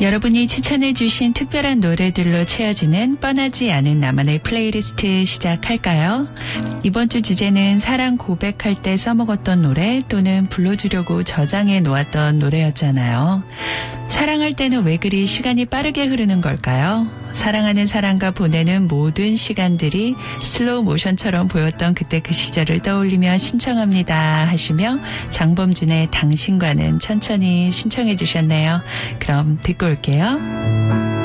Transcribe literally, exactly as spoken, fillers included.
여러분이 추천해 주신 특별한 노래들로 채워지는 뻔하지 않은 나만의 플레이리스트 시작할까요? 이번 주 주제는 사랑 고백할 때 써먹었던 노래 또는 불러주려고 저장해 놓았던 노래였잖아요. 사랑할 때는 왜 그리 시간이 빠르게 흐르는 걸까요? 사랑하는 사람과 보내는 모든 시간들이 슬로우 모션처럼 보였던 그때 그 시절을 떠올리며 신청합니다 하시며 장범준의 당신과는 천천히 신청해 주셨네요. 그럼 듣고 올게요.